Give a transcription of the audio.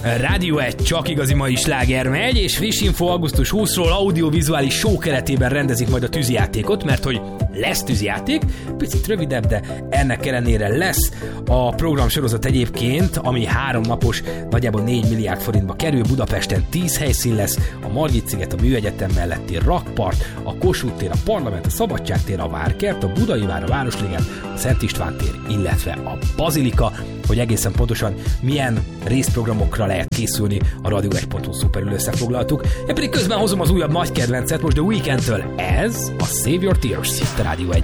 Rádió 1 csak igazi mai sláger megy, és friss info augusztus 20-ról audiovizuális show keretében rendezik majd a tűzijátékot, mert hogy lesz tűzijáték, picit rövidebb, de ennek ellenére lesz. A programsorozat egyébként, ami 3 napos, nagyjából 4 milliárd forintba kerül, Budapesten 10 helyszín lesz, a Margit-sziget, a Műegyetem melletti Rakpart, a Kossuth tér, a Parlament, a Szabadságtér, a Várkert, a Budai vár, a Városliget, a Szent István tér, illetve a Bazilika. Hogy egészen pontosan milyen részprogramokra lehet készülni, a radio1.hu szuperül összefoglaltuk. Én pedig közben hozom az újabb nagy kedvencet most The Weekndtől. Ez a Save Your Tears, itt a Rádió 1.